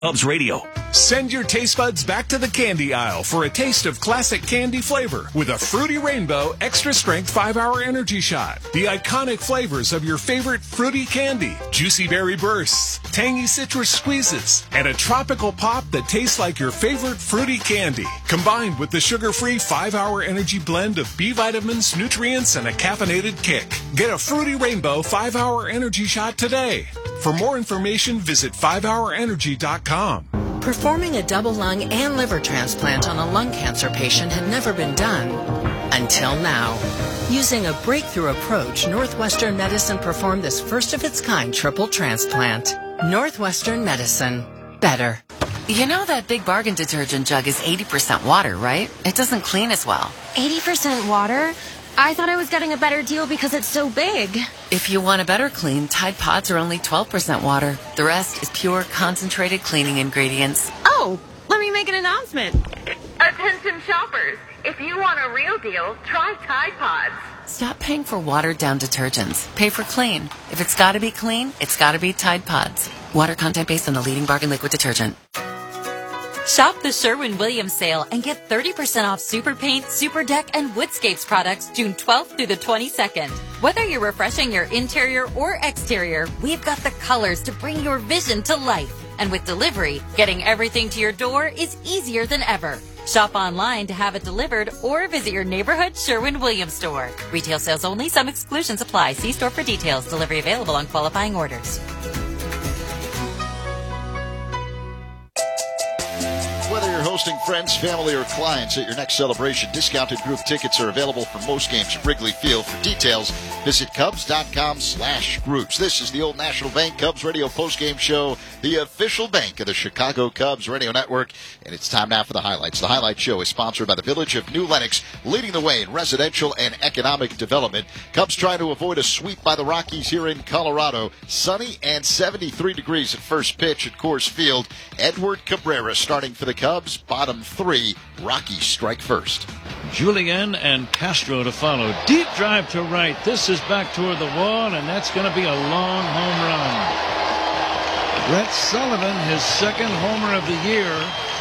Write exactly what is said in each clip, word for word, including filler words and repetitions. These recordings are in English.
Cubs Radio. Send your taste buds back to the candy aisle for a taste of classic candy flavor with a Fruity Rainbow Extra Strength five hour Energy Shot. The iconic flavors of your favorite fruity candy, juicy berry bursts, tangy citrus squeezes, and a tropical pop that tastes like your favorite fruity candy. Combined with the sugar-free five hour energy blend of B vitamins, nutrients, and a caffeinated kick. Get a Fruity Rainbow five hour Energy Shot today. For more information, visit five hour energy dot com. Performing a double lung and liver transplant on a lung cancer patient had never been done until now. Using a breakthrough approach, Northwestern Medicine performed this first-of-its-kind triple transplant. Northwestern Medicine. Better. You know that Big Bargain detergent jug is eighty percent water, right? It doesn't clean as well. eighty percent water? I thought I was getting a better deal because it's so big. If you want a better clean, Tide Pods are only twelve percent water. The rest is pure, concentrated cleaning ingredients. Oh, let me make an announcement. Attention shoppers. If you want a real deal, try Tide Pods. Stop paying for watered-down detergents. Pay for clean. If it's got to be clean, it's got to be Tide Pods. Water content based on the leading bargain liquid detergent. Shop the Sherwin-Williams sale and get thirty percent off Super Paint, Super Deck, and Woodscapes products June twelfth through the twenty-second. Whether you're refreshing your interior or exterior, we've got the colors to bring your vision to life. And with delivery, getting everything to your door is easier than ever. Shop online to have it delivered or visit your neighborhood Sherwin-Williams store. Retail sales only. Some exclusions apply. See store for details. Delivery available on qualifying orders. Whether you're hosting friends, family, or clients at your next celebration, discounted group tickets are available for most games at Wrigley Field. For details, visit Cubs.com slash groups. This is the Old National Bank Cubs Radio postgame show, the official bank of the Chicago Cubs Radio Network. And it's time now for the highlights. The highlight show is sponsored by the Village of New Lenox, leading the way in residential and economic development. Cubs trying to avoid a sweep by the Rockies here in Colorado. Sunny and seventy-three degrees at first pitch at Coors Field. Edward Cabrera starting for the Cubs. Bottom three, Rockies strike first. Julian and Castro to follow. Deep drive to right. This is back toward the wall, and that's going to be a long home run. Brett Sullivan, his second homer of the year.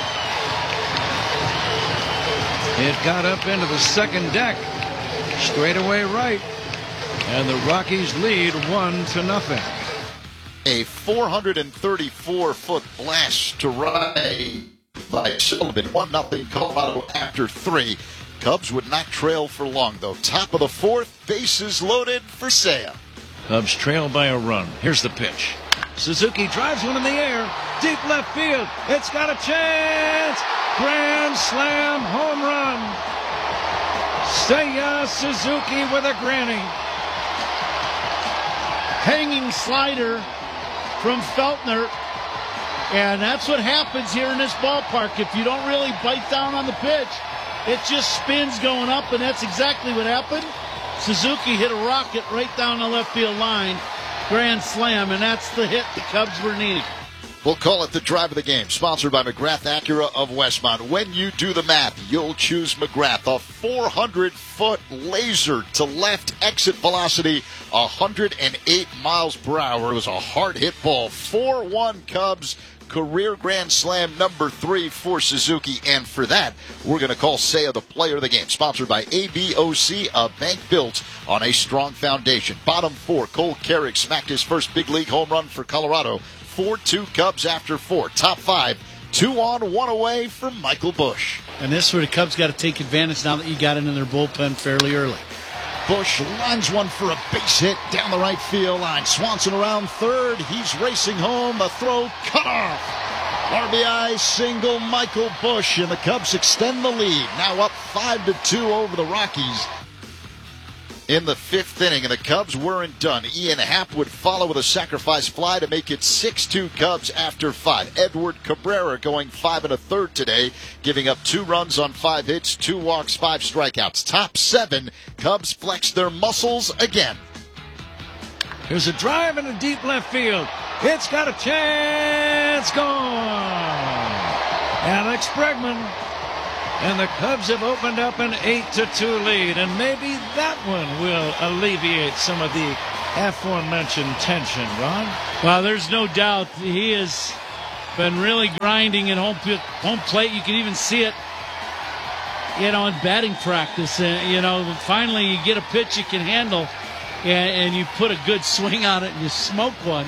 It got up into the second deck. Straightaway right. And the Rockies lead one to nothing. A four hundred thirty-four foot blast to right by Sullivan. one nothing Colorado after three. Cubs would not trail for long, though. Top of the fourth, bases loaded for Seiya. Cubs trail by a run. Here's the pitch. Suzuki drives one in the air. Deep left field. It's got a chance. Grand slam home run. Seiya Suzuki with a granny. Hanging slider from Feltner. And that's what happens here in this ballpark. If you don't really bite down on the pitch, it just spins going up, and that's exactly what happened. Suzuki hit a rocket right down the left field line. Grand slam, and that's the hit the Cubs were needing. We'll call it the drive of the game, sponsored by McGrath Acura of Westmont. When you do the math, you'll choose McGrath. A four hundred foot laser to left exit velocity, one hundred eight miles per hour. It was a hard hit ball. four one Cubs. Career grand slam number three for Suzuki. And for that, we're going to call Seiya the player of the game. Sponsored by A B O C, a bank built on a strong foundation. Bottom four, Cole Carrick smacked his first big league home run for Colorado. four two Cubs after four. Top five, two on, one away for Michael Busch. And this is where the Cubs got to take advantage now that you got into their bullpen fairly early. Busch lines one for a base hit down the right field line. Swanson around third. He's racing home. A throw cut off. R B I single Michael Busch, and the Cubs extend the lead. Now up five to two over the Rockies in the fifth inning, and the Cubs weren't done. Ian Happ would follow with a sacrifice fly to make it six two Cubs after five. Edward Cabrera going five and a third today, giving up two runs on five hits, two walks, five strikeouts. Top seven, Cubs flex their muscles again. Here's a drive in the deep left field. It's got a chance. Gone. Alex Bregman. And the Cubs have opened up an eight to two lead, and maybe that one will alleviate some of the aforementioned tension, Ron. Well, there's no doubt he has been really grinding at home, home plate. You can even see it, you know, in batting practice. Uh, you know, finally you get a pitch you can handle, and, and you put a good swing on it and you smoke one.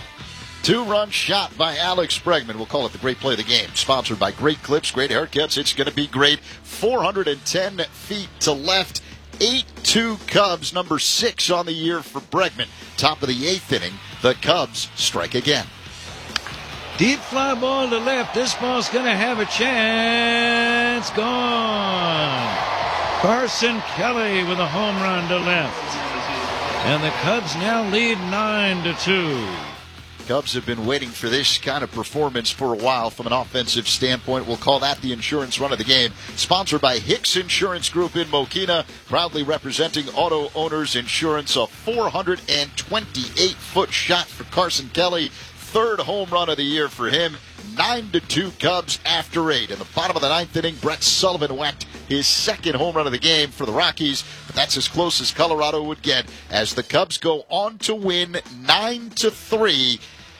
Two-run shot by Alex Bregman. We'll call it the great play of the game. Sponsored by Great Clips, Great Haircuts. It's going to be great. four hundred ten feet to left. eight two Cubs, number six on the year for Bregman. Top of the eighth inning, the Cubs strike again. Deep fly ball to left. This ball's going to have a chance. Gone. Carson Kelly with a home run to left. And the Cubs now lead nine to two. Cubs have been waiting for this kind of performance for a while from an offensive standpoint. We'll call that the insurance run of the game. Sponsored by Hicks Insurance Group in Mokina, proudly representing Auto Owners Insurance. A four hundred twenty-eight foot shot for Carson Kelly. Third home run of the year for him. nine to two Cubs after eight. In the bottom of the ninth inning, Brett Sullivan whacked his second home run of the game for the Rockies. But that's as close as Colorado would get as the Cubs go on to win nine to three.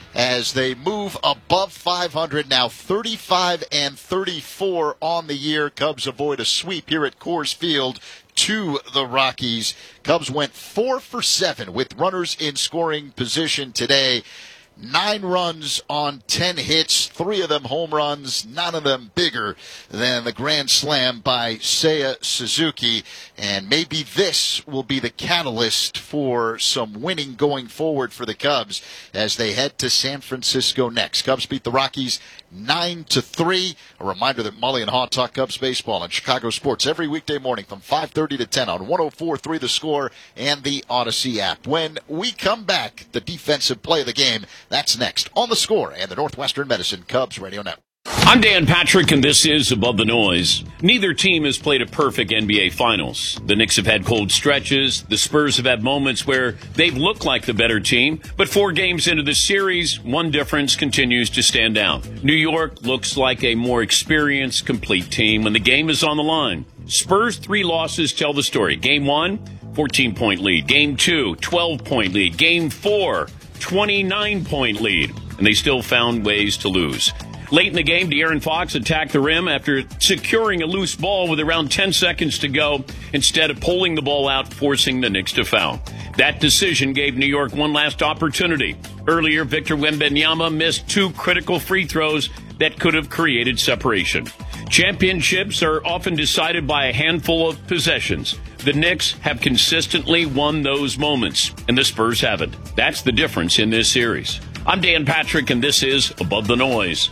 As they move above five hundred, now thirty-five and thirty-four on the year. Cubs avoid a sweep here at Coors Field to the Rockies. Cubs went four for seven with runners in scoring position today. Nine runs on ten hits, three of them home runs, none of them bigger than the grand slam by Seiya Suzuki. And maybe this will be the catalyst for some winning going forward for the Cubs as they head to San Francisco next. Cubs beat the Rockies nine to three. A reminder that Molly and Haw talk Cubs baseball and Chicago sports every weekday morning from five thirty to ten on one oh four point three The Score and the Odyssey app. When we come back, the defensive play of the game. That's next on The Score and the Northwestern Medicine Cubs Radio Network. I'm Dan Patrick, and this is Above the Noise. Neither team has played a perfect N B A Finals. The Knicks have had cold stretches. The Spurs have had moments where they've looked like the better team. But four games into the series, one difference continues to stand out. New York looks like a more experienced, complete team when the game is on the line. Spurs' three losses tell the story. Game one, fourteen-point lead. Game two, twelve-point lead. Game four, twenty-nine-point lead. And they still found ways to lose. Late in the game, De'Aaron Fox attacked the rim after securing a loose ball with around ten seconds to go instead of pulling the ball out, forcing the Knicks to foul. That decision gave New York one last opportunity. Earlier, Victor Wembanyama missed two critical free throws that could have created separation. Championships are often decided by a handful of possessions. The Knicks have consistently won those moments, and the Spurs haven't. That's the difference in this series. I'm Dan Patrick, and this is Above the Noise.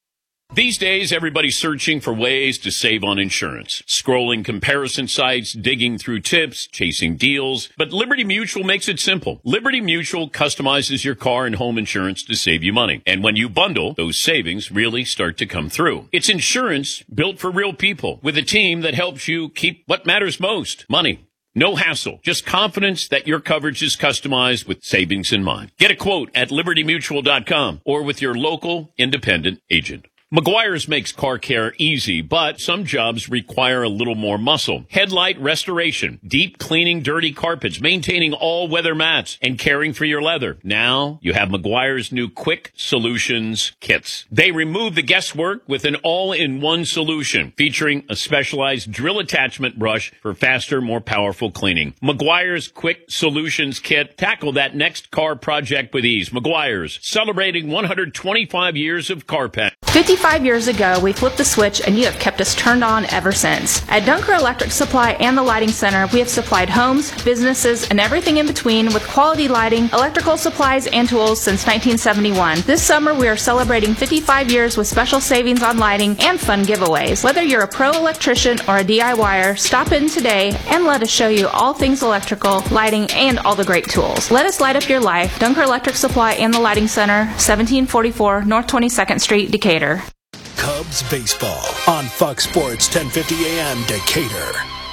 These days, everybody's searching for ways to save on insurance. Scrolling comparison sites, digging through tips, chasing deals. But Liberty Mutual makes it simple. Liberty Mutual customizes your car and home insurance to save you money. And when you bundle, those savings really start to come through. It's insurance built for real people with a team that helps you keep what matters most, money. No hassle, just confidence that your coverage is customized with savings in mind. Get a quote at liberty mutual dot com or with your local independent agent. Meguiar's makes car care easy, but some jobs require a little more muscle. Headlight restoration, deep cleaning dirty carpets, maintaining all-weather mats, and caring for your leather. Now you have Meguiar's new Quick Solutions kits. They remove the guesswork with an all-in-one solution, featuring a specialized drill attachment brush for faster, more powerful cleaning. Meguiar's Quick Solutions kit. Tackle that next car project with ease. Meguiar's, celebrating one hundred twenty-five years of car paint. fifty-five years ago, we flipped the switch and you have kept us turned on ever since. At Dunker Electric Supply and the Lighting Center, we have supplied homes, businesses, and everything in between with quality lighting, electrical supplies, and tools since nineteen seventy-one. This summer, we are celebrating fifty-five years with special savings on lighting and fun giveaways. Whether you're a pro electrician or a D I Y er, stop in today and let us show you all things electrical, lighting, and all the great tools. Let us light up your life. Dunker Electric Supply and the Lighting Center, seventeen forty-four North twenty-second Street, Decatur. Cubs baseball on Fox Sports ten fifty A M Decatur.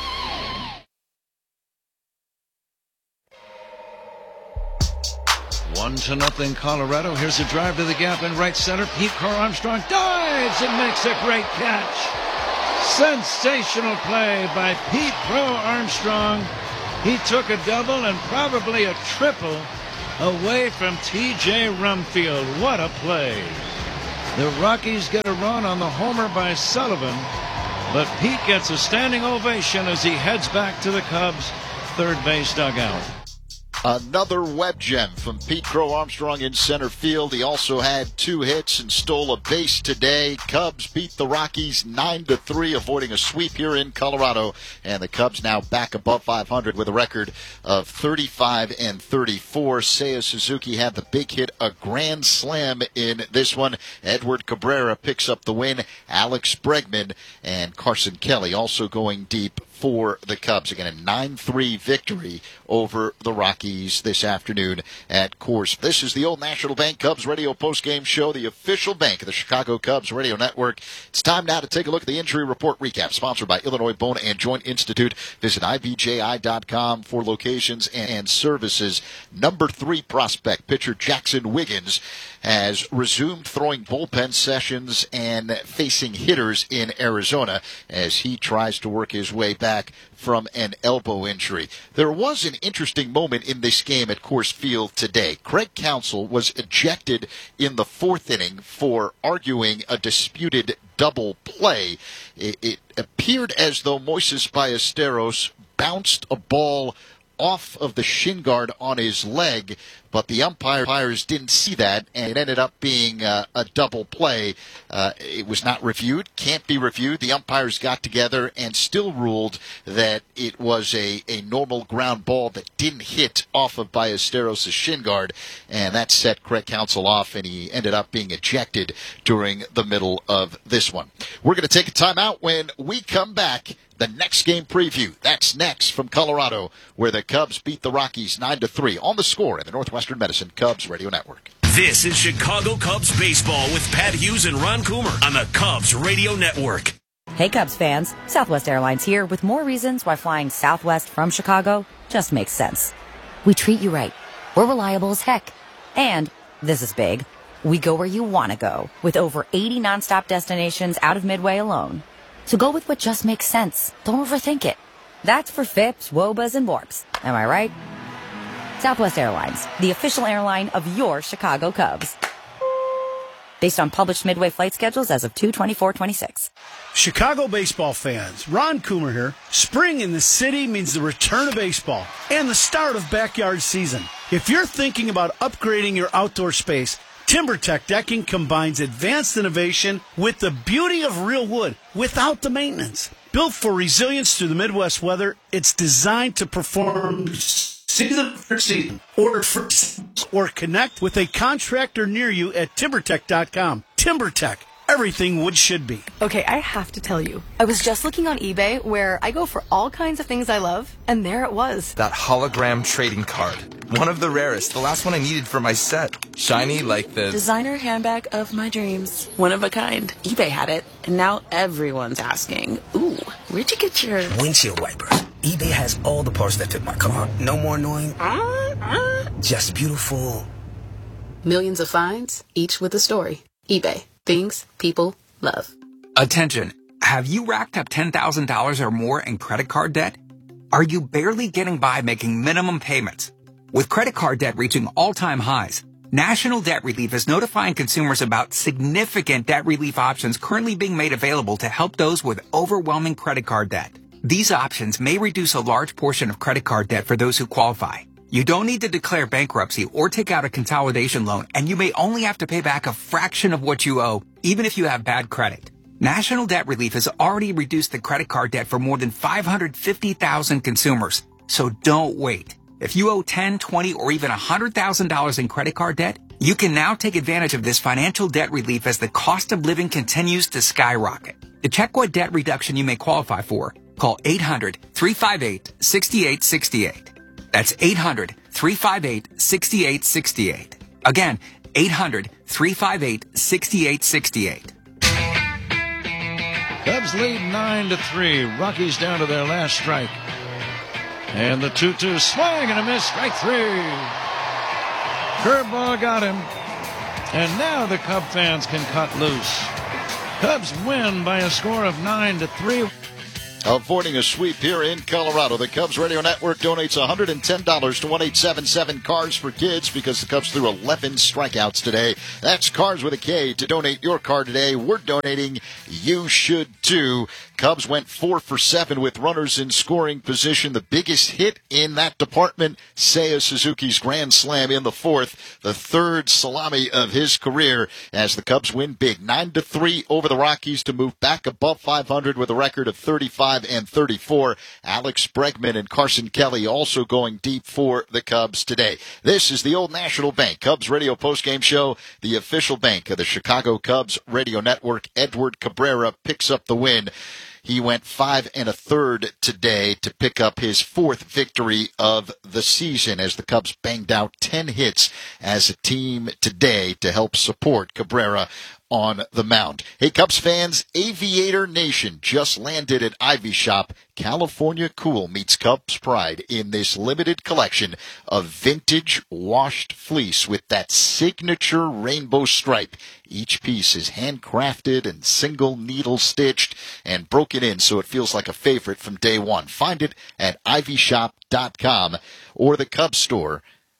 One to nothing Colorado. Here's a drive to the gap in right center. Pete Crow Armstrong dives and makes a great catch. Sensational play by Pete Crow Armstrong. He took a double and probably a triple away from T J Rumfield. What a play. The Rockies get a run on the homer by Sullivan, but Pete gets a standing ovation as he heads back to the Cubs' third base dugout. Another web gem from Pete Crow Armstrong in center field. He also had two hits and stole a base today. Cubs beat the Rockies nine to three, avoiding a sweep here in Colorado. And the Cubs now back above five hundred with a record of thirty-five and thirty-four. Seiya Suzuki had the big hit, a grand slam in this one. Edward Cabrera picks up the win. Alex Bregman and Carson Kelly also going deep for the Cubs. Again, a nine three victory over the Rockies this afternoon at Coors. This is the Old National Bank Cubs radio postgame show, the official bank of the Chicago Cubs radio network. It's time now to take a look at the injury report recap, sponsored by Illinois Bone and Joint Institute. Visit I B J I dot com for locations and services. Number three prospect pitcher Jackson Wiggins has resumed throwing bullpen sessions and facing hitters in Arizona as he tries to work his way back from an elbow injury. There was an interesting moment in this game at Coors Field today. Craig Counsell was ejected in the fourth inning for arguing a disputed double play. It, it appeared as though Moises Ballesteros bounced a ball off of the shin guard on his leg, but the umpires didn't see that, and it ended up being uh, a double play. Uh, it was not reviewed, can't be reviewed. The umpires got together and still ruled that it was a, a normal ground ball that didn't hit off of Ballesteros' shin guard, and that set Craig Counsell off, and he ended up being ejected during the middle of this one. We're going to take a timeout. When we come back, the next game preview. That's next from Colorado, where the Cubs beat the Rockies nine to three on The Score in the Northwestern Medicine Cubs Radio Network. This is Chicago Cubs baseball with Pat Hughes and Ron Coomer on the Cubs Radio Network. Hey Cubs fans, Southwest Airlines here with more reasons why flying Southwest from Chicago just makes sense. We treat you right. We're reliable as heck. And, this is big, we go where you want to go with over eighty nonstop destinations out of Midway alone. So go with what just makes sense. Don't overthink it. That's for F I Ps, W O B As, and W A R Ps. Am I right? Southwest Airlines, the official airline of your Chicago Cubs. Based on published Midway flight schedules as of two twenty-four twenty-six. Chicago baseball fans, Ron Coomer here. Spring in the city means the return of baseball and the start of backyard season. If you're thinking about upgrading your outdoor space, TimberTech Decking combines advanced innovation with the beauty of real wood without the maintenance. Built for resilience through the Midwest weather, it's designed to perform season for season. Order first or connect with a contractor near you at timber tech dot com. TimberTech. Everything wood should be. Okay, I have to tell you. I was just looking on eBay where I go for all kinds of things I love, and there it was. That hologram trading card. One of the rarest. The last one I needed for my set. Shiny like the... designer handbag of my dreams. One of a kind. eBay had it, and now everyone's asking, ooh, where'd you get your... windshield wipers. eBay has all the parts that fit my car. No more annoying. Uh, uh. Just beautiful. Millions of finds, each with a story. eBay. Things people love. Attention. Have you racked up ten thousand dollars or more in credit card debt? Are you barely getting by making minimum payments? With credit card debt reaching all-time highs, National Debt Relief is notifying consumers about significant debt relief options currently being made available to help those with overwhelming credit card debt. These options may reduce a large portion of credit card debt for those who qualify. You don't need to declare bankruptcy or take out a consolidation loan, and you may only have to pay back a fraction of what you owe, even if you have bad credit. National Debt Relief has already reduced the credit card debt for more than five hundred fifty thousand consumers. So don't wait. If you owe ten, twenty, or even one hundred thousand dollars in credit card debt, you can now take advantage of this financial debt relief as the cost of living continues to skyrocket. To check what debt reduction you may qualify for, call eight hundred, three five eight, six eight six eight. That's eight hundred, three five eight, six eight six eight. Again, eight hundred, three five eight, six eight six eight. Cubs lead nine to three. Rockies down to their last strike. And the two two swing and a miss. Strike three. Curveball got him. And now the Cub fans can cut loose. Cubs win by a score of nine to three. Avoiding a sweep here in Colorado. The Cubs Radio Network donates one hundred ten dollars to one eight seven seven Cars for Kids because the Cubs threw eleven strikeouts today. That's Cars with a K. To donate your car today, we're donating. You should too. Cubs went four for seven with runners in scoring position. The biggest hit in that department, Seiya Suzuki's grand slam in the fourth, the third salami of his career as the Cubs win big, nine to three over the Rockies to move back above five hundred with a record of thirty-five and thirty-four. Alex Bregman and Carson Kelly also going deep for the Cubs today. This is the Old National Bank Cubs Radio postgame show, the official bank of the Chicago Cubs Radio Network. Edward Cabrera picks up the win. He went five and a third today to pick up his fourth victory of the season as the Cubs banged out ten hits as a team today to help support Cabrera on the mound. Hey, Cubs fans, Aviator Nation just landed at Ivy Shop. California Cool meets Cubs Pride in this limited collection of vintage washed fleece with that signature rainbow stripe. Each piece is handcrafted and single needle stitched and broken in so it feels like a favorite from day one. Find it at ivy shop dot com or the Cubs store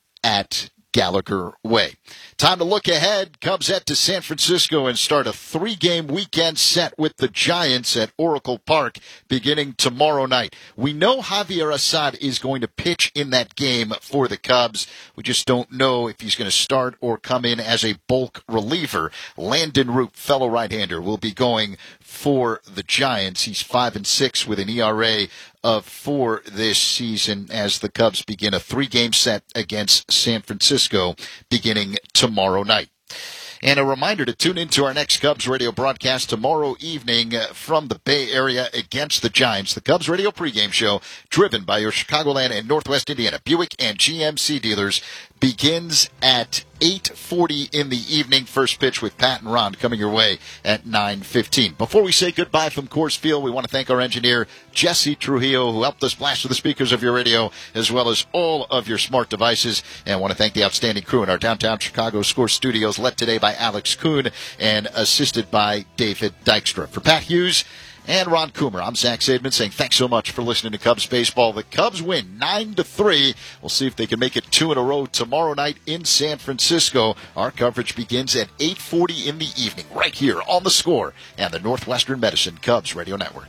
at Gallagher Way. Time to look ahead. Cubs head to San Francisco and start a three-game weekend set with the Giants at Oracle Park beginning tomorrow night. We know Javier Assad is going to pitch in that game for the Cubs. We just don't know if he's going to start or come in as a bulk reliever. Landon Root, fellow right-hander, will be going for the Giants. He's five and six with an E R A of four this season as the Cubs begin a three-game set against San Francisco beginning tomorrow night. And a reminder to tune into our next Cubs radio broadcast tomorrow evening from the Bay Area against the Giants. The Cubs radio pregame show, driven by your Chicagoland and Northwest Indiana Buick and G M C dealers, begins at eight forty in the evening. First pitch with Pat and Ron coming your way at nine fifteen. Before we say goodbye from Coors Field, we want to thank our engineer, Jesse Trujillo, who helped us blast to the speakers of your radio, as well as all of your smart devices. And I want to thank the outstanding crew in our downtown Chicago Score studios, led today by Alex Kuhn and assisted by David Dykstra. For Pat Hughes and Ron Coomer, I'm Zach Zaidman saying thanks so much for listening to Cubs baseball. The Cubs win nine to three. We'll see if they can make it two in a row tomorrow night in San Francisco. Our coverage begins at eight forty in the evening, right here on The Score and the Northwestern Medicine Cubs Radio Network.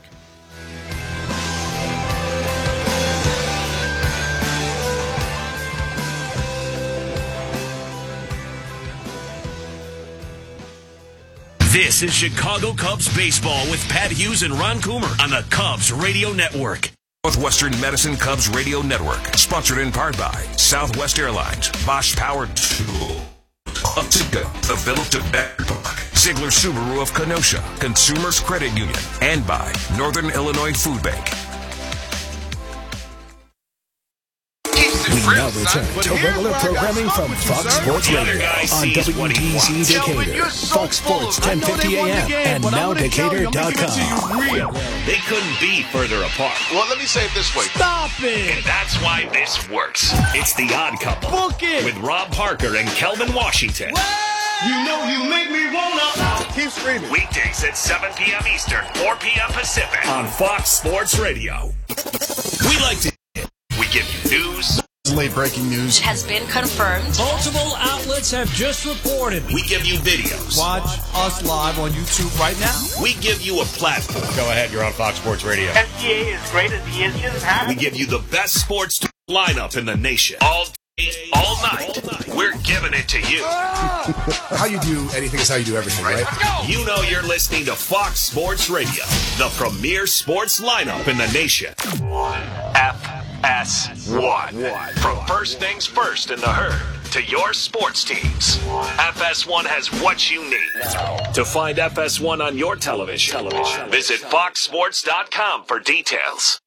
This is Chicago Cubs baseball with Pat Hughes and Ron Coomer on the Cubs Radio Network. Northwestern Medicine Cubs Radio Network, sponsored in part by Southwest Airlines, Bosch Power Tool, Uptica, the Philip de Becker Park, Ziegler Subaru of Kenosha, Consumers Credit Union, and by Northern Illinois Food Bank. We now return to regular programming from Fox Sports Radio on W D Z Decatur, Fox Sports ten fifty A M, and now Decatur dot com. They couldn't be further apart. Well, let me say it this way. Stop it! And that's why this works. It's The Odd Couple. Book it! With Rob Parker and Kelvin Washington. You know you make me wanna. Keep screaming. Weekdays at seven p.m. Eastern, four p.m. Pacific on Fox Sports Radio. We like to... We give you news... Late breaking news has been confirmed. Multiple outlets have just reported. We give you videos. Watch us live on YouTube right now. We give you a platform. Go ahead, you're on Fox Sports Radio. S G A is great as he is just We give you the best sports lineup in the nation. All day, all night. All night. We're giving it to you. How you do anything is how you do everything, right? Let's go. You know you're listening to Fox Sports Radio, the premier sports lineup in the nation. F S one. From first things first in the herd to your sports teams, F S one has what you need. To find F S one on your television, television. visit fox sports dot com for details.